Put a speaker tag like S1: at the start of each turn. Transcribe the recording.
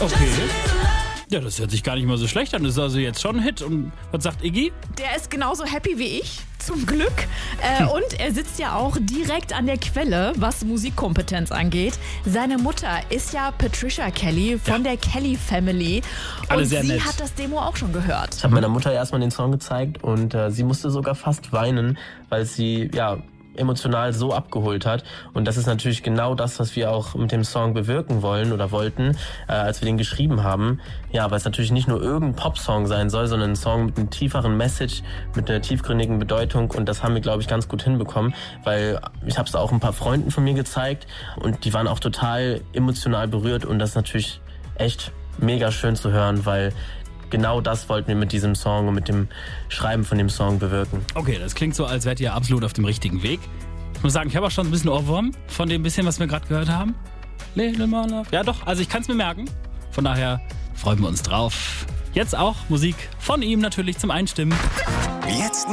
S1: Okay. Ja, das hört sich gar nicht mal so schlecht an. Das ist also jetzt schon ein Hit. Und was sagt Iggy?
S2: Der ist genauso happy wie ich, zum Glück. Und er sitzt ja auch direkt an der Quelle, was Musikkompetenz angeht. Seine Mutter ist ja Patricia Kelly von der Kelly Family.
S1: Alle
S2: und
S1: sehr
S2: sie
S1: nett.
S2: hat das Demo auch schon gehört.
S3: Ich habe meiner Mutter erstmal den Song gezeigt und sie musste sogar fast weinen, weil sie emotional so abgeholt hat. Und das ist natürlich genau das, was wir auch mit dem Song bewirken wollen oder wollten, als wir den geschrieben haben. Ja, weil es natürlich nicht nur irgendein Popsong sein soll, sondern ein Song mit einem tieferen Message, mit einer tiefgründigen Bedeutung. Und das haben wir, glaube ich, ganz gut hinbekommen, weil ich habe es auch ein paar Freunden von mir gezeigt und die waren auch total emotional berührt. Und das ist natürlich echt mega schön zu hören, weil genau das wollten wir mit diesem Song und mit dem Schreiben von dem Song bewirken.
S1: Okay, das klingt so, als wärt ihr absolut auf dem richtigen Weg. Ich muss sagen, ich habe auch schon ein bisschen Ohrwurm von dem bisschen, was wir gerade gehört haben. Little More Love. Ja doch, also ich kann es mir merken. Von daher freuen wir uns drauf. Jetzt auch Musik von ihm natürlich zum Einstimmen.
S4: Jetzt